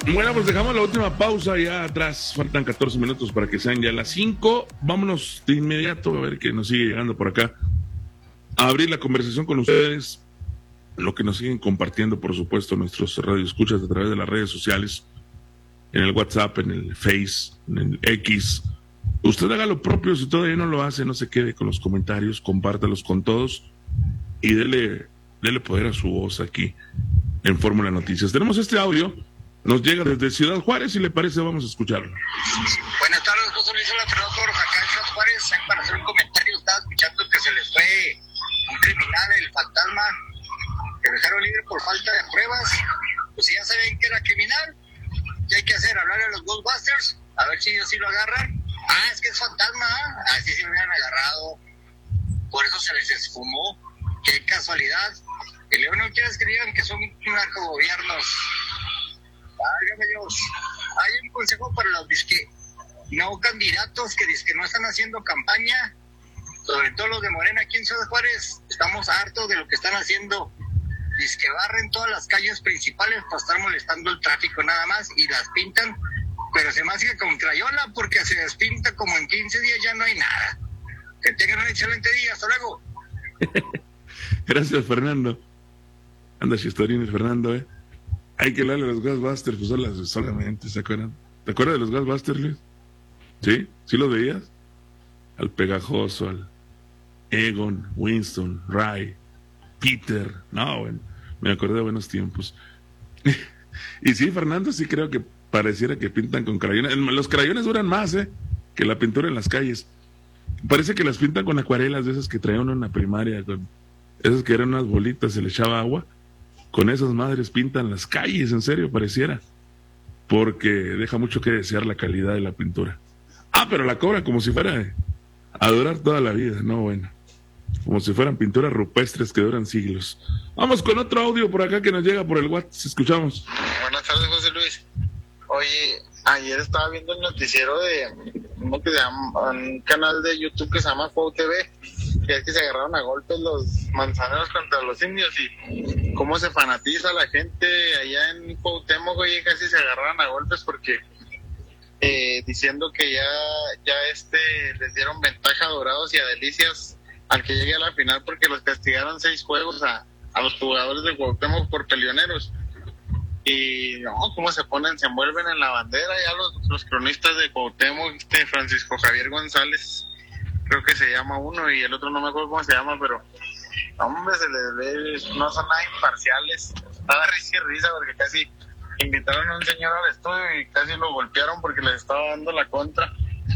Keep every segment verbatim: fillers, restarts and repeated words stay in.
Bueno, pues dejamos la última pausa ya atrás. Faltan catorce minutos para que sean ya las cinco. Vámonos de inmediato a ver qué nos sigue llegando por acá. A abrir la conversación con ustedes. Lo que nos siguen compartiendo, por supuesto, nuestros radioescuchas a través de las redes sociales. En el WhatsApp, en el Face, en el X. Usted haga lo propio. Si todavía no lo hace, no se quede con los comentarios. Compártalos con todos. Y dele, dele poder a su voz aquí en Fórmula Noticias. Tenemos este audio. Nos llega desde Ciudad Juárez, si le parece, vamos a escucharlo. Buenas tardes, José Luis, hola, Fernando Toro, acá en Ciudad Juárez. Para hacer un comentario, estaba escuchando que se les fue un criminal, el fantasma, que dejaron libre por falta de pruebas. Pues si ya saben que era criminal, ¿qué hay que hacer? Hablar a los Ghostbusters, a ver si ellos sí lo agarran. Ah, es que es fantasma, ¿eh? Así sí lo hubieran agarrado. Por eso se les esfumó. Qué casualidad. Y luego no quieras que digan que son narcogobiernos. Válgame Dios. Hay un consejo para los disque no candidatos que disque no están haciendo campaña, sobre todo los de Morena aquí en Ciudad Juárez. Estamos hartos de lo que están haciendo. Disque barren todas las calles principales para estar molestando el tráfico nada más y las pintan, pero se me hace con crayola porque se despinta como en quince días ya no hay nada. Que tengan un excelente día. Hasta luego. Gracias, Fernando. Anda chistorines, Fernando, eh. Hay que hablarle a los Ghostbusters, pues solas, solamente, ¿se acuerdan? ¿Te acuerdas de los Ghostbusters, Luis? ¿Sí? ¿Sí los veías? Al Pegajoso, al Egon, Winston, Ray, Peter. No, bueno, me acordé de buenos tiempos. Y sí, Fernando, sí creo que pareciera que pintan con crayones. Los crayones duran más, ¿eh? Que la pintura en las calles. Parece que las pintan con acuarelas de esas que traían uno en la primaria, con esas que eran unas bolitas, se le echaba agua. Con esas madres pintan las calles, en serio, pareciera. Porque deja mucho que desear la calidad de la pintura. Ah, pero la cobran como si fuera a durar toda la vida, no, bueno. Como si fueran pinturas rupestres que duran siglos. Vamos con otro audio por acá que nos llega por el WhatsApp, escuchamos. Buenas tardes, José Luis. Oye, ayer estaba viendo el noticiero de uno que se llama, un canal de YouTube que se llama Cuau T V, que es que se agarraron a golpes los manzaneros contra los indios y cómo se fanatiza la gente allá en Cuauhtémoc, güey, casi se agarraron a golpes porque eh, diciendo que ya ya este les dieron ventaja a Dorados y a Delicias al que llegue a la final porque los castigaron seis juegos a, a los jugadores de Cuauhtémoc por peleoneros. Y no, cómo se ponen, se envuelven en la bandera ya los, los cronistas de Cuauhtémoc, este Francisco Javier González, creo que se llama uno, y el otro no me acuerdo cómo se llama, pero hombre, se les ve, no son nada imparciales. Estaba risa y risa porque casi invitaron a un señor al estudio y casi lo golpearon porque les estaba dando la contra.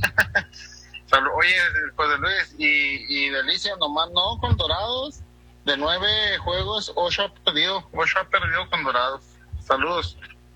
Oye, José Luis, y, y Delicia nomás no con Dorados, de nueve juegos, ocho ha perdido, ocho ha perdido con Dorados. Saludos.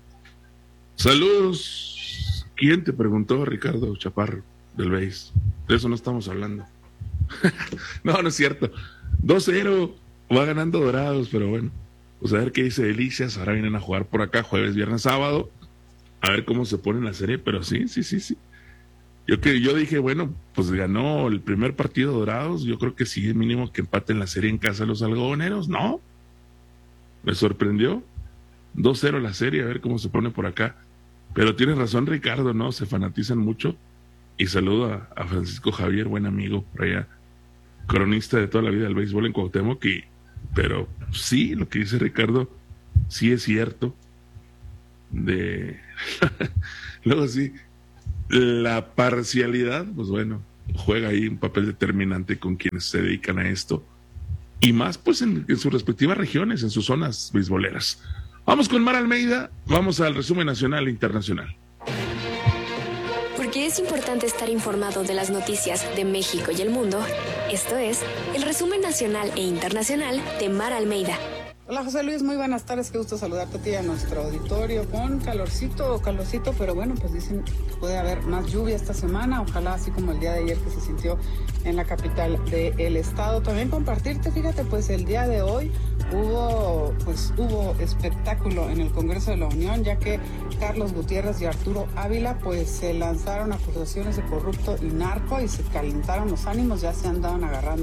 Saludos. ¿Quién te preguntó, Ricardo Chaparro, del B A S E? De eso no estamos hablando. No, no es cierto. dos cero, va ganando Dorados, pero bueno, pues a ver qué dice Delicias. Ahora vienen a jugar por acá jueves, viernes, sábado, a ver cómo se pone la serie, pero sí, sí, sí, sí. Yo que yo dije, bueno, pues ganó el primer partido Dorados, yo creo que sí, mínimo que empaten la serie en casa de los algodoneros. No, me sorprendió. dos cero la serie, a ver cómo se pone por acá. Pero tienes razón, Ricardo, ¿no? Se fanatizan mucho. Y saludo a, a Francisco Javier, buen amigo por allá, cronista de toda la vida del béisbol en Cuauhtémoc. Y, pero sí, lo que dice Ricardo, sí es cierto. De luego sí, la parcialidad, pues bueno, juega ahí un papel determinante con quienes se dedican a esto. Y más, pues, en, en sus respectivas regiones, en sus zonas beisboleras. Vamos con Mar Almeida, vamos al resumen nacional e internacional. Porque es importante estar informado de las noticias de México y el mundo, esto es el resumen nacional e internacional de Mar Almeida. Hola José Luis, muy buenas tardes, qué gusto saludarte a ti y a nuestro auditorio con calorcito, calorcito, pero bueno, pues dicen que puede haber más lluvia esta semana, ojalá así como el día de ayer que se sintió en la capital del estado. También compartirte, fíjate, pues el día de hoy hubo, pues hubo espectáculo en el Congreso de la Unión, ya que Carlos Gutiérrez y Arturo Ávila pues se lanzaron acusaciones de corrupto y narco y se calentaron los ánimos, ya se andaban agarrando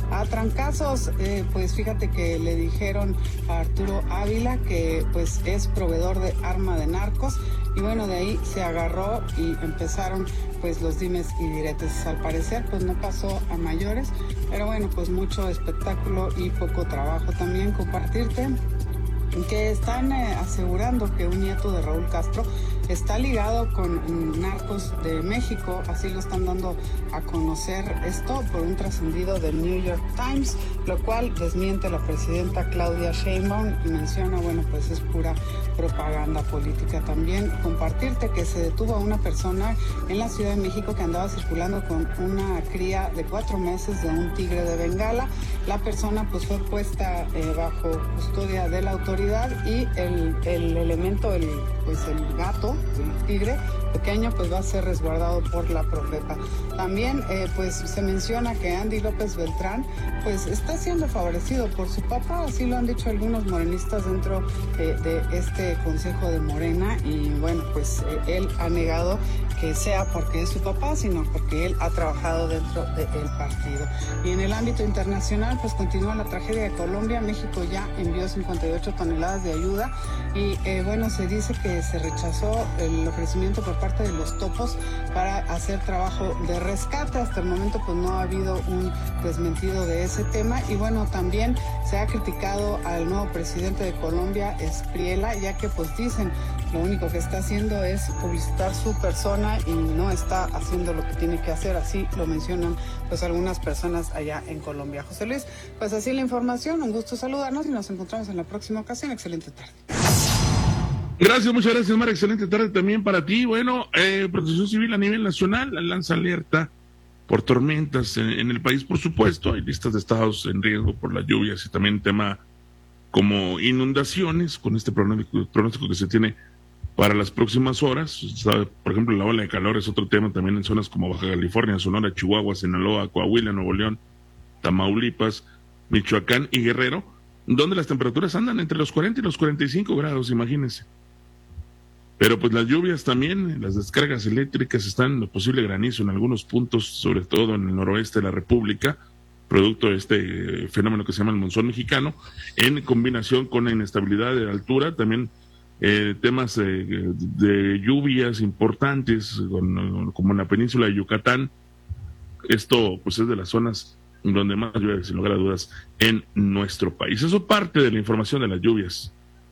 a trancazos. Eh, pues fíjate que le dijeron a Arturo Ávila que pues es proveedor de arma de narcos, y bueno, de ahí se agarró y empezaron pues los dimes y diretes. Al parecer pues no pasó a mayores, pero bueno, pues mucho espectáculo y poco trabajo. También compartirte que están eh, asegurando que un nieto de Raúl Castro está ligado con narcos de México, así lo están dando a conocer esto por un trascendido del New York Times, lo cual desmiente la presidenta Claudia Sheinbaum y menciona, bueno, pues es pura propaganda política. También compartirte que se detuvo a una persona en la Ciudad de México que andaba circulando con una cría de cuatro meses de un tigre de Bengala. La persona pues fue puesta eh, bajo custodia de la autoridad y el, el elemento, el, pues el gato, el tigre pequeño, pues va a ser resguardado por la Profepa. También eh, pues se menciona que Andy López Beltrán pues está siendo favorecido por su papá, así lo han dicho algunos morenistas dentro eh, de este Consejo de Morena, y bueno, pues eh, él ha negado que sea porque es su papá, sino porque él ha trabajado dentro del partido. Y en el ámbito internacional pues continúa la tragedia de Colombia. México ya envió cincuenta y ocho toneladas de ayuda y eh, bueno, se dice que se rechazó el ofrecimiento por parte de los topos para hacer trabajo de rescate. Hasta el momento pues no ha habido un desmentido de ese tema, y bueno, también se ha criticado al nuevo presidente de Colombia, Espriella, ya que pues dicen lo único que está haciendo es publicitar su persona y no está haciendo lo que tiene que hacer, así lo mencionan pues algunas personas allá en Colombia. José Luis, pues así la información, un gusto saludarnos y nos encontramos en la próxima ocasión. Excelente tarde. Gracias, muchas gracias, Mar. Excelente tarde también para ti. Bueno, eh, Protección Civil a nivel nacional lanza alerta por tormentas en, en el país, por supuesto. Hay listas de estados en riesgo por las lluvias y también tema como inundaciones con este pronóstico, pronóstico que se tiene para las próximas horas. Por ejemplo, la ola de calor es otro tema también en zonas como Baja California, Sonora, Chihuahua, Sinaloa, Coahuila, Nuevo León, Tamaulipas, Michoacán y Guerrero, donde las temperaturas andan entre los cuarenta y los cuarenta y cinco grados, imagínense. Pero pues las lluvias también, las descargas eléctricas, están lo posible granizo en algunos puntos, sobre todo en el noroeste de la República, producto de este fenómeno que se llama el monzón mexicano, en combinación con la inestabilidad de altura, también eh, temas eh, de lluvias importantes, con, como en la península de Yucatán. Esto pues es de las zonas donde más llueve, sin lugar a dudas, en nuestro país. Eso parte de la información de las lluvias.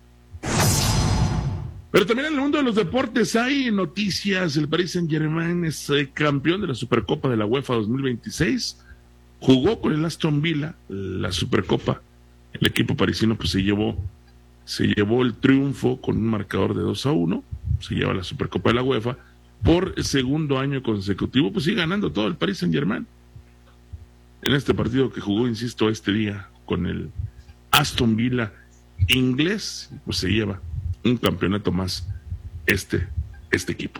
Pero también en el mundo de los deportes hay noticias. El Paris Saint-Germain es eh, campeón de la Supercopa de la UEFA dos mil veintiséis. Jugó con el Aston Villa la Supercopa. El equipo parisino pues se llevó se llevó el triunfo con un marcador de dos a uno. Se lleva la Supercopa de la UEFA por segundo año consecutivo. Pues sigue ganando todo el Paris Saint-Germain. En este partido que jugó, insisto, este día con el Aston Villa inglés, pues se lleva un campeonato más este, este equipo.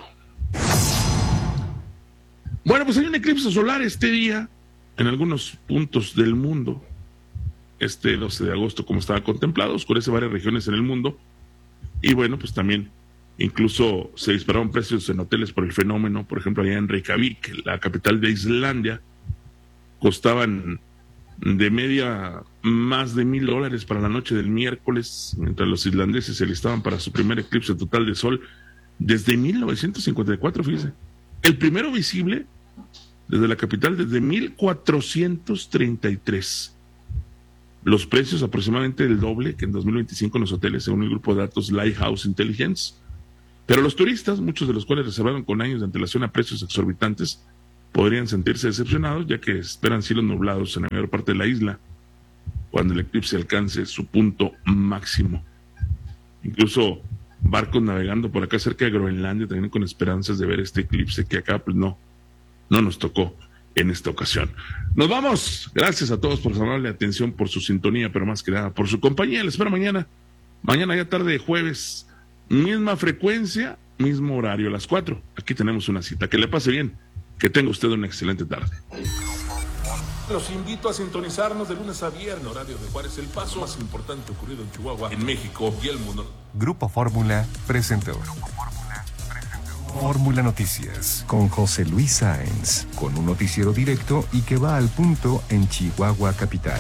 Bueno, pues hay un eclipse solar este día en algunos puntos del mundo. Este doce de agosto, como estaba contemplado, oscurece varias regiones en el mundo. Y bueno, pues también incluso se dispararon precios en hoteles por el fenómeno. Por ejemplo, allá en Reykjavik, la capital de Islandia, costaban de media más de mil dólares para la noche del miércoles, mientras los islandeses se listaban para su primer eclipse total de sol desde mil novecientos cincuenta y cuatro, fíjese. El primero visible desde la capital desde mil cuatrocientos treinta y tres. Los precios aproximadamente el doble que en dos mil veinticinco en los hoteles, según el grupo de datos Lighthouse Intelligence. Pero los turistas, muchos de los cuales reservaron con años de antelación a precios exorbitantes, podrían sentirse decepcionados, ya que esperan cielos nublados en la mayor parte de la isla cuando el eclipse alcance su punto máximo. Incluso barcos navegando por acá cerca de Groenlandia también con esperanzas de ver este eclipse que acá pues no, no nos tocó en esta ocasión. Nos vamos. Gracias a todos por su amable atención, por su sintonía, pero más que nada por su compañía. Les espero mañana. Mañana ya tarde de jueves, misma frecuencia, mismo horario, a las cuatro. Aquí tenemos una cita. Que le pase bien. Que tenga usted una excelente tarde. Los invito a sintonizarnos de lunes a viernes, horario de Juárez, el paso más importante ocurrido en Chihuahua, en México y el mundo. Grupo Fórmula presentó Fórmula Noticias con José Luis Sáenz, con un noticiero directo y que va al punto en Chihuahua Capital.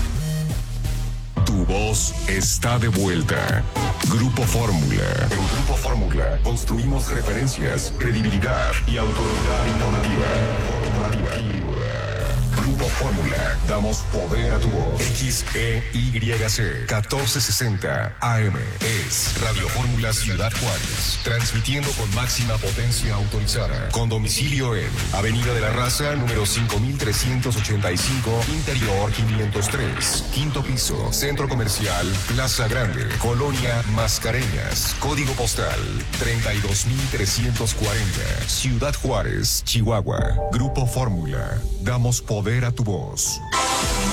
Tu voz está de vuelta. Grupo Fórmula. En Grupo Fórmula construimos referencias, credibilidad y autoridad informativa. Informativa. Grupo Fórmula. Damos poder a tu voz. X E Y C catorce sesenta A M es Radio Fórmula Ciudad Juárez. Transmitiendo con máxima potencia autorizada. Con domicilio en Avenida de la Raza, número cinco mil trescientos ochenta y cinco, Interior quinientos tres. Quinto piso, Centro Comercial, Plaza Grande, Colonia Mascareñas. Código postal treinta y dos mil trescientos cuarenta. Ciudad Juárez, Chihuahua. Grupo Fórmula. Damos poder a tu voz.